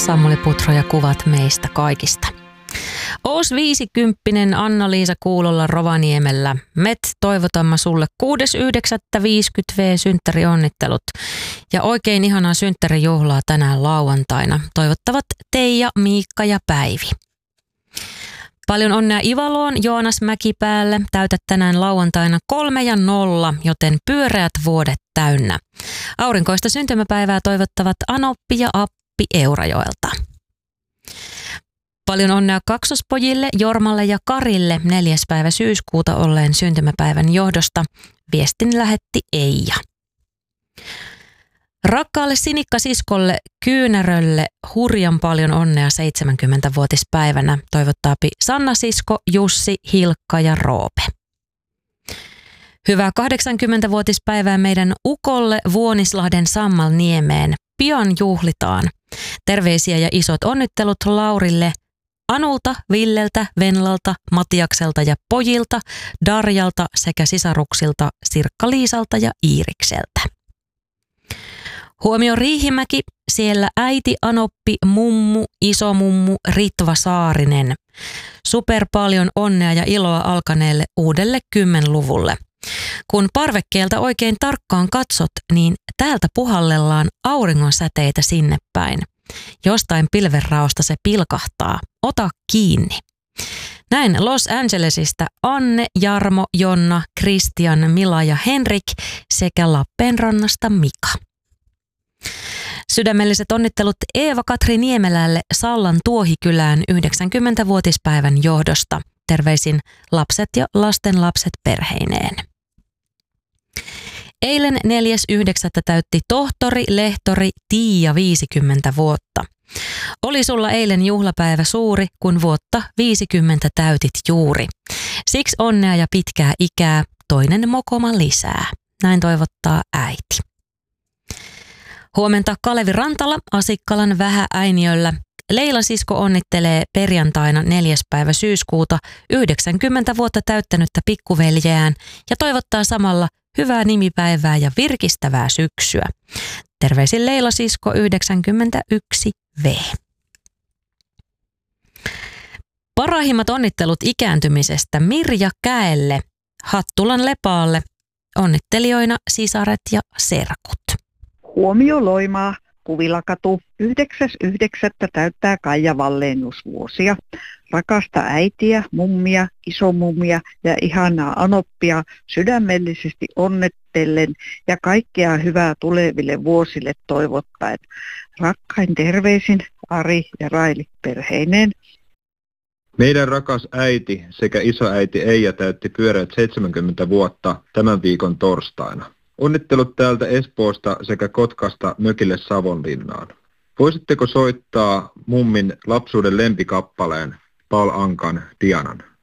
Samuli Putro ja kuvat meistä kaikista. Oos 50 Anna-Liisa Kuulolla Rovaniemellä. Me toivotamme sulle 6.9.50 synttärionnittelut. Ja oikein ihanaa synttärijuhlaa tänään lauantaina. Toivottavat Teija, Miikka ja Päivi. Paljon onnea Ivaloon, Joonas Mäkipäälle. Täytät tänään lauantaina 3 ja 0, joten pyöreät vuodet täynnä. Aurinkoista syntymäpäivää toivottavat Anoppi ja Appi Eurajoelta. Paljon onnea kaksospojille Jormalle ja Karille 4. päivä syyskuuta olleen syntymäpäivän johdosta. Viestin lähetti Eija. Rakkaalle sinikkasiskolle Kyynärölle hurjan paljon onnea 70-vuotispäivänä toivottaapi Sanna sisko, Jussi, Hilkka ja Roope. Hyvää 80-vuotispäivää meidän ukolle Vuonislahden Sammalniemeen. Pian juhlitaan. Terveisiä ja isot onnittelut Laurille, Anulta, Villeltä, Venlalta, Matiakselta ja pojilta, Darjalta sekä sisaruksilta Sirkka-Liisalta ja Iirikseltä. Huomio Riihimäki, siellä äiti, Anoppi, mummu, isomummu, Ritva Saarinen. Super paljon onnea ja iloa alkaneelle uudelle 10-luvulle. Kun parvekkeelta oikein tarkkaan katsot, niin täältä puhallellaan auringonsäteitä sinne päin. Jostain pilvenraosta se pilkahtaa. Ota kiinni. Näin Los Angelesista Anne, Jarmo, Jonna, Christian, Mila ja Henrik sekä Lappeenrannasta Mika. Sydämelliset onnittelut Eeva-Katri Niemelälle Sallan Tuohikylään 90-vuotispäivän johdosta. Terveisin lapset ja lastenlapset perheineen. Eilen 4.9. täytti tohtori, lehtori Tiia 50 vuotta. Oli sulla eilen juhlapäivä suuri, kun vuotta 50 täytit juuri. Siksi onnea ja pitkää ikää, toinen mokoma lisää. Näin toivottaa äiti. Huomenta Kalevi Rantala Asikkalan Vähä-Äiniöllä. Leila sisko onnittelee perjantaina 4. päivä syyskuuta 90 vuotta täyttänyttä pikkuveljeään ja toivottaa samalla hyvää nimipäivää ja virkistävää syksyä. Terveisin Leila sisko 91V. Parhaimmat onnittelut ikääntymisestä Mirja Käelle, Hattulan Lepaalle, onnittelijoina sisaret ja serkut. Huomio Loimaa, Kuvilakatu, 9.9. täyttää Kaija Wallenius vuosia. Rakasta äitiä, mummia, isomummia ja ihanaa Anoppia sydämellisesti onnettellen ja kaikkea hyvää tuleville vuosille toivottaen. Rakkain terveisin Ari ja Raili perheineen. Meidän rakas äiti sekä isoäiti Eija täytti pyöreät 70 vuotta tämän viikon torstaina. Onnittelut täältä Espoosta sekä Kotkasta mökille Savonlinnaan. Voisitteko soittaa mummin lapsuuden lempikappaleen Paul Ankan Dianan?